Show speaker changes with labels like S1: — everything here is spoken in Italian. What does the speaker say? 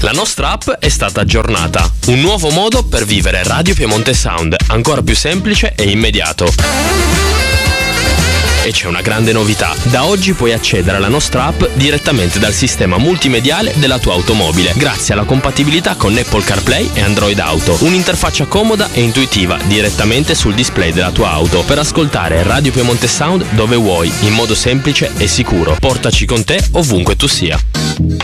S1: La nostra app è stata aggiornata, un nuovo modo per vivere Radio Piemonte Sound, ancora più semplice e immediato. E c'è una grande novità, da oggi puoi accedere alla nostra app direttamente dal sistema multimediale della tua automobile, grazie alla compatibilità con Apple CarPlay e Android Auto, un'interfaccia comoda e intuitiva direttamente sul display della tua auto, per ascoltare Radio Piemonte Sound dove vuoi, in modo semplice e sicuro. Portaci con te ovunque tu sia.